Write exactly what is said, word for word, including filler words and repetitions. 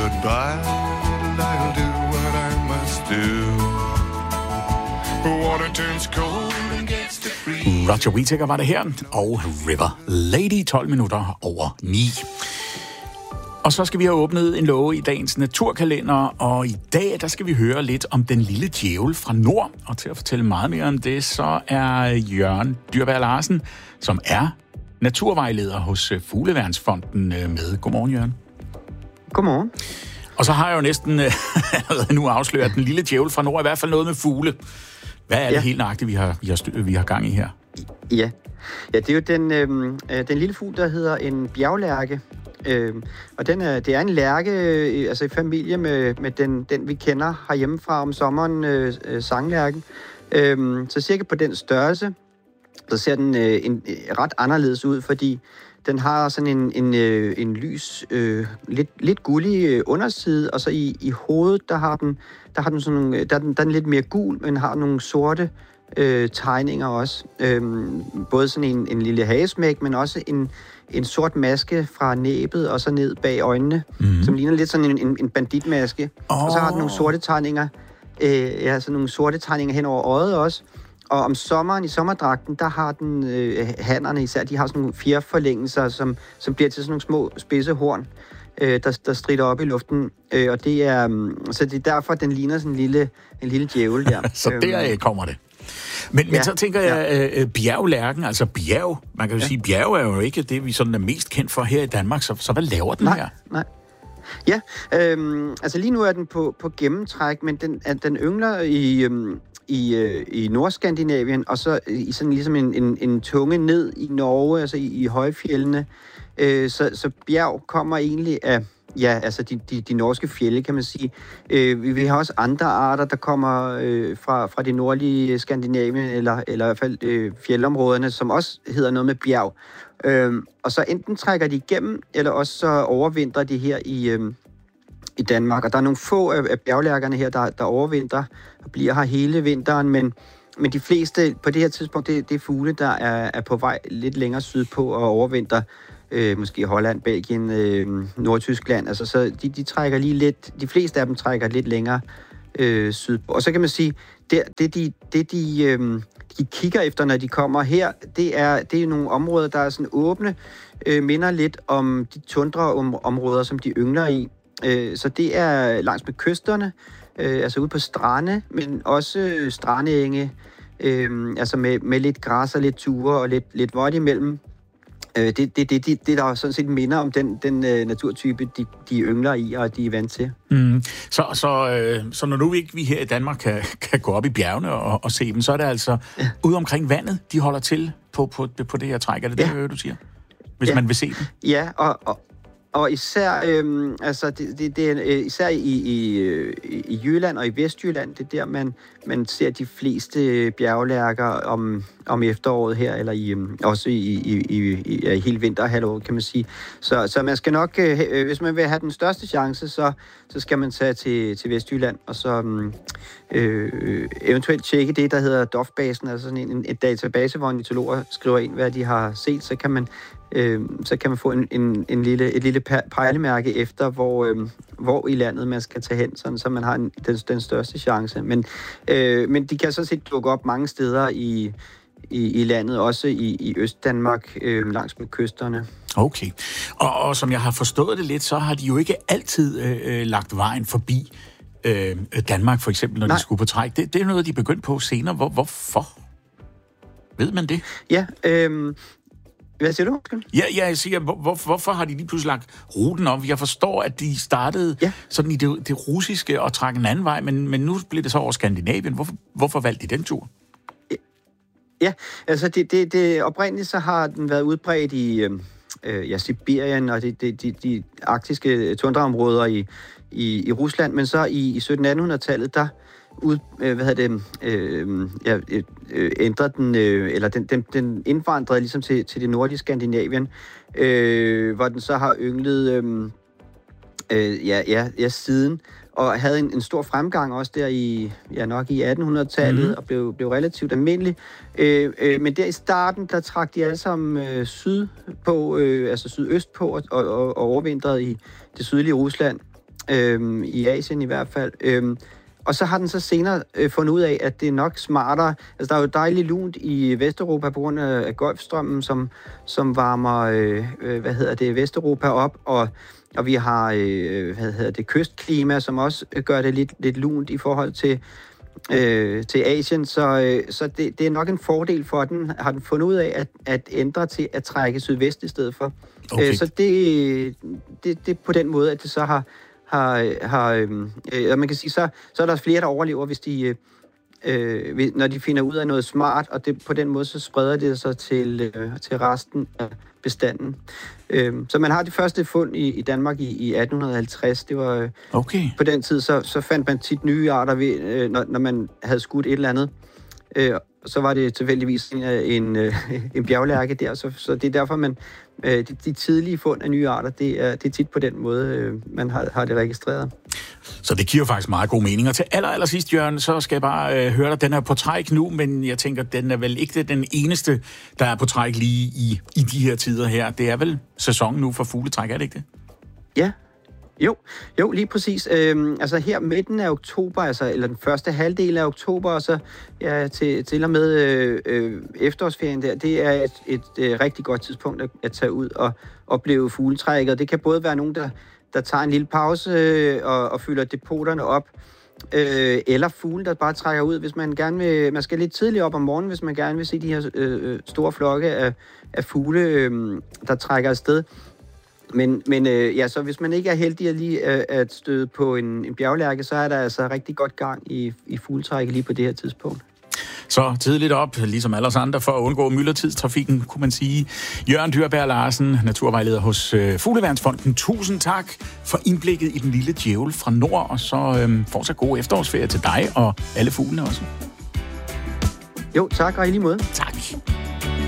goodbye, and I'll do what I must do. Water turns cold and gets to freeze. Roger Whittaker var det her, og River Lady, tolv minutter over ni. Og så skal vi have åbnet en låge i dagens naturkalender, og i dag der skal vi høre lidt om den lille djævel fra nord. Og til at fortælle meget mere om det, så er Jørgen Dyrvær Larsen, som er naturvejleder hos Fugleværnsfonden med. Godmorgen, Jørgen. Godmorgen. Og så har jeg jo næsten allerede nu afsløret, at den lille djævel fra nord er i hvert fald noget med fugle. Hvad er det ja. helt nøjagtigt, vi har, vi, har, vi har gang i her? Ja, ja det er jo den, øh, den lille fugl, der hedder en bjerglærke. Øh, og den er, det er en lærke, øh, altså i familie med, med den, den, vi kender herhjemmefra om sommeren, øh, sanglærken. Øh, så cirka på den størrelse, så ser den øh, en, ret anderledes ud, fordi den har sådan en, en, øh, en lys, øh, lidt, lidt gullig øh, underside, og så i, i hovedet, der har den, der har den sådan nogle, der er den, der er den lidt mere gul, men har nogle sorte øh, tegninger også. Øh, både sådan en, en lille hagesmæk, men også en, en sort maske fra næbet og så ned bag øjnene, mm-hmm. som ligner lidt sådan en, en, en banditmaske. Oh. Og så har den nogle sorte tegninger, øh, ja, sådan nogle sorte tegninger hen over øjet også. Og om sommeren, i sommerdragten, der har den, øh, hannerne især, de har sådan nogle fjerforlængelser, som, som bliver til sådan nogle små spidse horn, øh, der, der strider op i luften. Øh, og det er, um, så det er derfor, den ligner sådan en lille, en lille djævel der. Så der kommer det. Men, ja, men så tænker jeg, ja. øh, bjerglærken, altså bjerg, man kan jo ja. sige, bjerg er jo ikke det, vi sådan er mest kendt for her i Danmark, så, så hvad laver den nej, her? Nej, Ja, øhm, altså lige nu er den på, på gennemtræk, men den, den yngler i... Øhm, i, øh, i Nordskandinavien, og så i sådan ligesom en, en, en tunge ned i Norge, altså i, i højfjeldene. Øh, så, så bjerg kommer egentlig af, ja, altså de, de, de norske fjelde, kan man sige. Øh, vi, vi har også andre arter, der kommer øh, fra, fra det nordlige Skandinavien, eller, eller i hvert fald øh, fjeldområderne, som også hedder noget med bjerg. Øh, og så enten trækker de igennem, eller også så overvintrer de her i... Øh, i Danmark, og der er nogle få af bjerglærkerne her, der, der overvintrer og bliver her hele vinteren, men, men de fleste på det her tidspunkt, det, det er fugle, der er, er på vej lidt længere sydpå og overvintrer, øh, måske Holland, Belgien, øh, Nordtyskland, altså så de, de trækker lige lidt, de fleste af dem trækker lidt længere øh, sydpå. Og så kan man sige, det, det, de, det de, øh, de kigger efter, når de kommer her, det er, det er nogle områder, der er sådan åbne, øh, minder lidt om de tundraområder, som de yngler i. Så det er langs med kysterne, øh, altså ude på strande, men også strandeenge, øh, altså med, med lidt græs og lidt ture og lidt, lidt vådt imellem. Øh, det, det, det, det, det der sådan set minder om den, den øh, naturtype, de, de yngler i, og de er vant til. Mm. Så, så, øh, så når nu ikke vi her i Danmark kan, kan gå op i bjergene og, og se dem, så er det altså ja. ude omkring vandet, de holder til på, på, på det her træk. Er det ja. det, du siger? Hvis ja. man vil se dem? Ja, og... og Og især, øhm, altså det, det, det er, især i, i, i Jylland og i Vestjylland, det er der, man, man ser de fleste bjerglærker om, om efteråret her, eller i, også i, i, i, i, i hele vinterhalvåret, kan man sige. Så, så man skal nok, øh, hvis man vil have den største chance, så, så skal man tage til, til Vestjylland, og så øh, eventuelt tjekke det, der hedder D O F-basen, altså sådan en, en database, hvor ornitologer skriver ind, hvad de har set, så kan man Øh, så kan man få en, en, en lille, et lille pejlemærke efter, hvor, øh, hvor i landet man skal tage hen, sådan, så man har en, den, den største chance. Men, øh, men de kan så set dukke op mange steder i, i, i landet, også i, i Østdanmark, øh, langs med kysterne. Okay. Og, og som jeg har forstået det lidt, så har de jo ikke altid øh, lagt vejen forbi øh, Danmark, for eksempel, når Nej. de skulle på træk. Det, det er noget, de er begyndt på senere. Hvor, hvorfor? Ved man det? Ja, øh, Hvad siger du? Ja, ja, jeg siger, hvor, hvorfor har de lige pludselig lagt ruten om? Jeg forstår, at de startede ja. sådan i det, det russiske og trak en anden vej, men, men nu bliver det så over Skandinavien. Hvorfor, hvorfor valgte de den tur? Ja, altså det, det, det oprindeligt så har den været udbredt i øh, ja, Sibirien og de, de, de, de arktiske tundraområder i, i, i Rusland, men så i, i sytten-attenhundredetallet, der ud, øh, hvad hedder det, øh, ja, øh, ændrede den, øh, eller den, den, den indvandrede ligesom til, til det nordlige Skandinavien, øh, hvor den så har ynglet øh, øh, ja, ja, ja, siden, og havde en, en stor fremgang også der i, ja, nok i attenhundredetallet, mm-hmm. og blev, blev relativt almindelig. Øh, øh, men der i starten, der trak de alle sammen øh, syd på, øh, altså sydøst på, og, og, og overvintrede i det sydlige Rusland. øh, i Asien i hvert fald. Øh, og så har den så senere øh, fundet ud af, at det er nok smartere. Altså, der er jo dejligt lunt i Vesteuropa på grund af, af Golfstrømmen, som, som varmer, øh, øh, hvad hedder det, Vesteuropa op, og Og vi har, øh, hvad hedder det, kystklima, som også gør det lidt, lidt lunt i forhold til, øh, til Asien. Så, øh, så det, det er nok en fordel for den, har den fundet ud af, at, at ændre til at trække sydvest i stedet for. Okay. Øh, så det, det, det er på den måde, at det så har, har, har øh, man kan sige, så, så er der flere, der overlever, hvis de, øh, når de finder ud af noget smart, og det, på den måde, så spreder det sig til, øh, til resten af bestanden. Så man har de første fund i, i Danmark i, i atten halvtreds. Det var okay. På den tid, så, så fandt man tit nye arter, ved, når, når man havde skudt et eller andet. Så var det tilfældigvis en, en, en bjerglærke der, så, så det er derfor, man de, de tidlige fund af nye arter, det er, det er tit på den måde, man har, har det registreret. Så det giver faktisk meget god mening. Og til aller, aller sidst, Jørgen, så skal jeg bare øh, høre dig. Den er på træk nu, men jeg tænker, den er vel ikke den eneste, der er på træk lige i, i de her tider her. Det er vel sæsonen nu for fugletræk, er det ikke det? Ja. Jo, jo, lige præcis. Øhm, altså her midten af oktober, altså, eller den første halvdel af oktober, og så ja, til, til og med øh, øh, efterårsferien der, det er et, et, et rigtig godt tidspunkt at, at tage ud og opleve fugletrækket. Det kan både være nogen, der, der tager en lille pause øh, og, og fylder depoterne op, øh, eller fugle, der bare trækker ud, hvis man gerne vil, man skal lidt tidligt op om morgenen, hvis man gerne vil se de her øh, store flokke af, af fugle, øh, der trækker afsted. Men, men øh, ja, så hvis man ikke er heldig at lige øh, at støde på en, en bjerglærke, så er der altså rigtig godt gang i, i fugletrækket lige på det her tidspunkt. Så tidligt op, ligesom alle os andre, for at undgå myldretidstrafikken, kunne man sige. Jørgen Dyrberg Larsen, naturvejleder hos øh, Fugleværnsfonden. Tusind tak for indblikket i den lille djævel fra nord, og så øh, fortsat god efterårsferie til dig og alle fuglene også. Jo, tak, og i lige måde. Tak.